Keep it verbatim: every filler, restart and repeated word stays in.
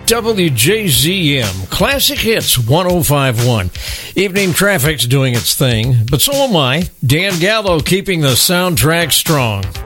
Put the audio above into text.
W J Z M, Classic Hits one oh five point one. Evening traffic's doing its thing, but so am I. Dan Gallo keeping the soundtrack strong.